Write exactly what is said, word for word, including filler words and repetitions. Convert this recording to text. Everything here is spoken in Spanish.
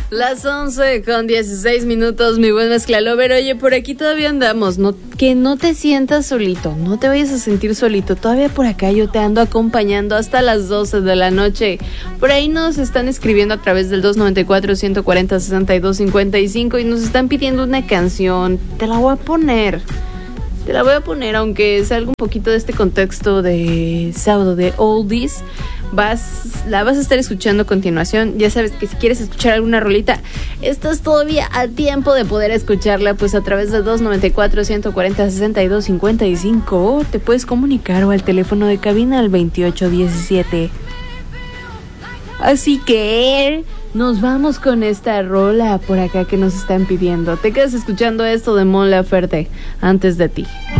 Las once con dieciséis minutos, mi buen mezclalover. Oye, por aquí todavía andamos, no, que no te sientas solito, no te vayas a sentir solito. Todavía por acá yo te ando acompañando hasta las doce de la noche. Por ahí nos están escribiendo a través del dos noventa y cuatro, ciento cuarenta, sesenta y dos cincuenta y cinco y nos están pidiendo una canción. Te la voy a poner. Te la voy a poner, aunque salga un poquito de este contexto de sábado de oldies. Vas, la vas a estar escuchando a continuación. Ya sabes que si quieres escuchar alguna rolita, estás todavía a tiempo de poder escucharla, pues a través de dos noventa y cuatro, ciento cuarenta, sesenta y dos cincuenta y cinco. Te puedes comunicar o al teléfono de cabina al veintiocho diecisiete. Así que nos vamos con esta rola por acá que nos están pidiendo. Te quedas escuchando esto de Mon Laferte, Antes de ti.